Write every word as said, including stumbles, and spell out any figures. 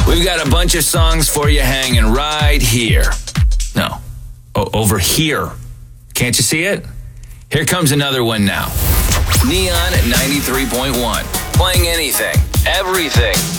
We've got a bunch of songs for you hanging right here. No, o- over here. Can't you see it? Here comes another one now. Neon at ninety-three point one. Playing anything, everything,